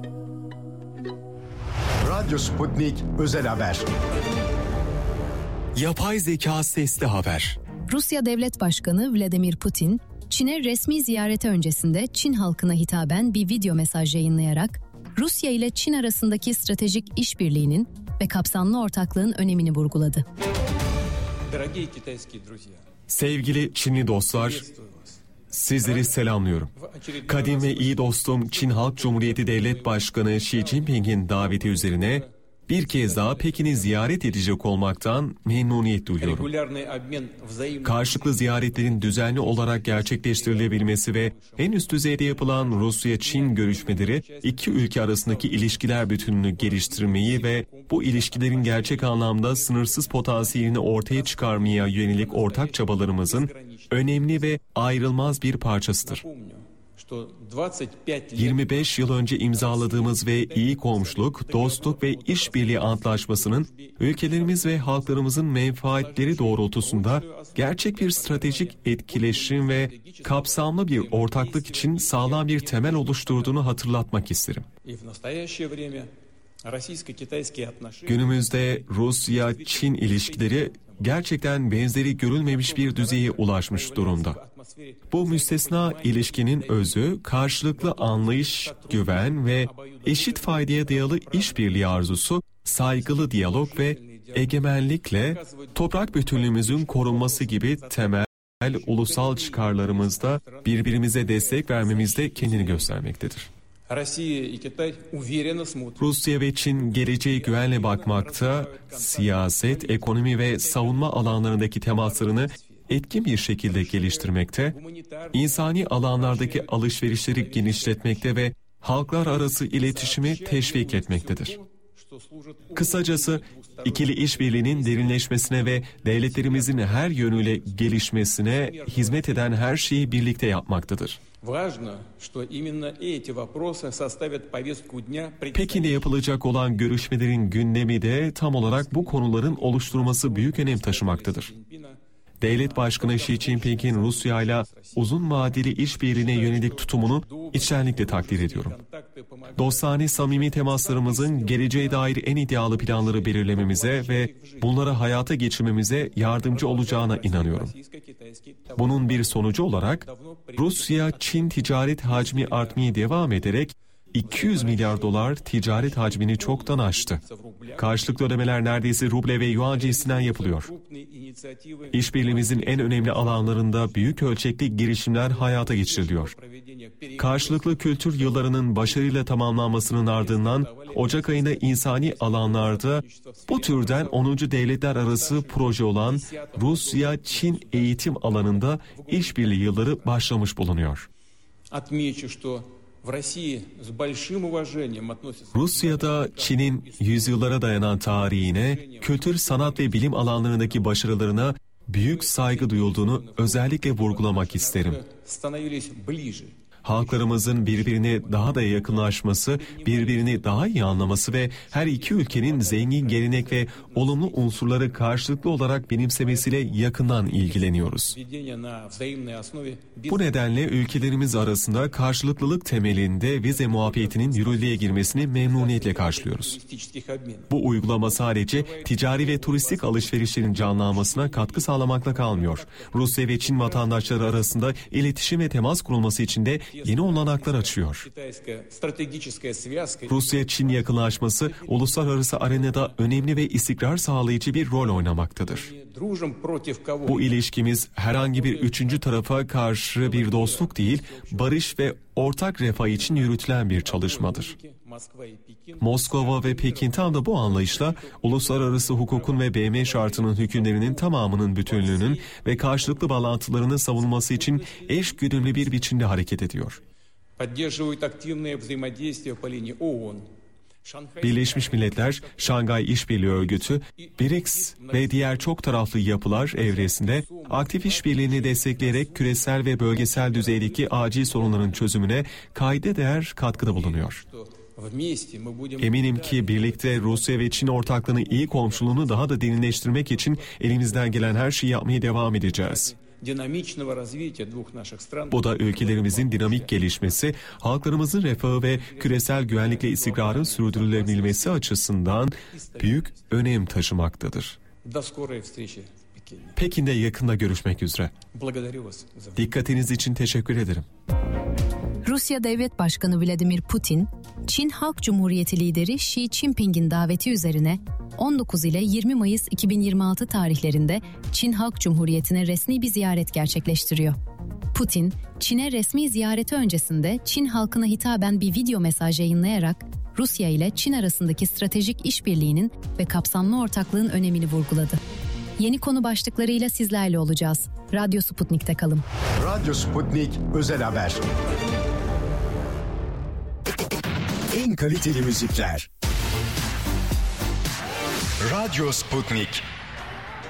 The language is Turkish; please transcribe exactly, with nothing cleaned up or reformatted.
Radyo Sputnik Özel Haber. Yapay zeka sesli haber. Rusya Devlet Başkanı Vladimir Putin, Çin'e resmi ziyareti öncesinde Çin halkına hitaben bir video mesaj yayınlayarak Rusya ile Çin arasındaki stratejik işbirliğinin ve kapsamlı ortaklığın önemini vurguladı. Sevgili Çinli dostlar, sizleri selamlıyorum. Kadim ve iyi dostum Çin Halk Cumhuriyeti Devlet Başkanı Xi Jinping'in daveti üzerine bir kez daha Pekin'i ziyaret edecek olmaktan memnuniyet duyuyorum. Karşılıklı ziyaretlerin düzenli olarak gerçekleştirilebilmesi ve en üst düzeyde yapılan Rusya-Çin görüşmeleri iki ülke arasındaki ilişkiler bütününü geliştirmeyi ve bu ilişkilerin gerçek anlamda sınırsız potansiyelini ortaya çıkarmaya yönelik ortak çabalarımızın önemli ve ayrılmaz bir parçasıdır. yirmi beş yıl önce imzaladığımız ve iyi komşuluk, dostluk ve işbirliği antlaşmasının ülkelerimiz ve halklarımızın menfaatleri doğrultusunda gerçek bir stratejik etkileşim ve kapsamlı bir ortaklık için sağlam bir temel oluşturduğunu hatırlatmak isterim. Günümüzde Rusya-Çin ilişkileri gerçekten benzeri görülmemiş bir düzeye ulaşmış durumda. Bu müstesna ilişkinin özü, karşılıklı anlayış, güven ve eşit faydaya dayalı işbirliği arzusu, saygılı diyalog ve egemenlikle toprak bütünlüğümüzün korunması gibi temel ulusal çıkarlarımızda birbirimize destek vermemizde kendini göstermektedir. Rusya ve Çin geleceğe güvenle bakmakta, siyaset, ekonomi ve savunma alanlarındaki temaslarını etkin bir şekilde geliştirmekte, insani alanlardaki alışverişleri genişletmekte ve halklar arası iletişimi teşvik etmektedir. Kısacası ikili işbirliğinin derinleşmesine ve devletlerimizin her yönüyle gelişmesine hizmet eden her şeyi birlikte yapmaktadır. Pekin'de yapılacak olan görüşmelerin gündemi de tam olarak bu konuların oluşturması büyük önem taşımaktadır. Devlet Başkanı Xi Jinping'in Rusya ile uzun vadeli işbirliğine yönelik tutumunu içtenlikle takdir ediyorum. Dostane samimi temaslarımızın geleceğe dair en iddialı planları belirlememize ve bunları hayata geçirmemize yardımcı olacağına inanıyorum. Bunun bir sonucu olarak Rusya-Çin ticaret hacmi artmaya devam ederek iki yüz milyar dolar ticaret hacmini çoktan aştı. Karşılıklı ödemeler neredeyse ruble ve yuan cinsinden yapılıyor. İşbirliğimizin en önemli alanlarında büyük ölçekli girişimler hayata geçiriliyor. Karşılıklı kültür yıllarının başarıyla tamamlanmasının ardından Ocak ayında insani alanlarda bu türden onuncu devletler arası proje olan Rusya-Çin eğitim alanında işbirliği yılları başlamış bulunuyor. Rusya'da Çin'in yüzyıllara dayanan tarihine, kültür, sanat ve bilim alanlarındaki başarılarına büyük saygı duyulduğunu özellikle vurgulamak isterim. Halklarımızın birbirine daha da yakınlaşması, birbirini daha iyi anlaması ve her iki ülkenin zengin gelenek ve olumlu unsurları karşılıklı olarak benimsemesiyle yakından ilgileniyoruz. Bu nedenle ülkelerimiz arasında karşılıklılık temelinde vize muhabbetinin yürürlüğe girmesini memnuniyetle karşılıyoruz. Bu uygulama sadece ticari ve turistik alışverişlerin canlanmasına katkı sağlamakla kalmıyor. Rusya ve Çin vatandaşları arasında iletişim ve temas kurulması için de yeni olanaklar açıyor. Rusya-Çin yakınlaşması uluslararası arenada önemli ve istikrar sağlayıcı bir rol oynamaktadır. Bu ilişkimiz herhangi bir üçüncü tarafa karşı bir dostluk değil, barış ve ortak refah için yürütülen bir çalışmadır. Moskova ve Pekin tam da bu anlayışla uluslararası hukukun ve B M şartının hükümlerinin tamamının bütünlüğünün ve karşılıklı bağlantılarının savunması için eşgüdümlü bir biçimde hareket ediyor. Birleşmiş Milletler, Şangay İşbirliği Örgütü, B R I C S ve diğer çok taraflı yapılar evresinde aktif işbirliğini destekleyerek küresel ve bölgesel düzeydeki acil sorunların çözümüne kayda değer katkıda bulunuyor. Eminim ki birlikte Rusya ve Çin ortaklığını, iyi komşuluğunu daha da derinleştirmek için elimizden gelen her şeyi yapmaya devam edeceğiz. Bu da ülkelerimizin dinamik gelişmesi, halklarımızın refahı ve küresel güvenlikle istikrarın sürdürülebilmesi açısından büyük önem taşımaktadır. Pekin'de yakında görüşmek üzere. Dikkatiniz için teşekkür ederim. Rusya Devlet Başkanı Vladimir Putin, Çin Halk Cumhuriyeti lideri Xi Jinping'in daveti üzerine on dokuz ile yirmi Mayıs iki bin yirmi altı tarihlerinde Çin Halk Cumhuriyeti'ne resmi bir ziyaret gerçekleştiriyor. Putin, Çin'e resmi ziyareti öncesinde Çin halkına hitaben bir video mesaj yayınlayarak Rusya ile Çin arasındaki stratejik işbirliğinin ve kapsamlı ortaklığın önemini vurguladı. Yeni konu başlıklarıyla sizlerle olacağız. Radyo Sputnik'te kalın. Radyo Sputnik Özel Haber. En kaliteli müzikler. Radyo Sputnik.